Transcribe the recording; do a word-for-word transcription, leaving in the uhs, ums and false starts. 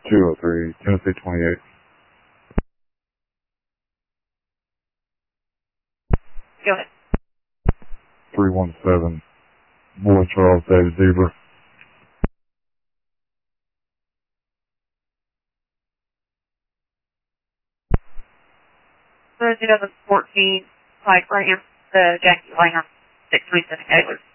two oh three, Tennessee twenty-eight. Go ahead. three one seven, Boy Charles David Zebra. The twenty fourteen Pike Ram, the Jackie Langer, six twenty-seven Gaylord.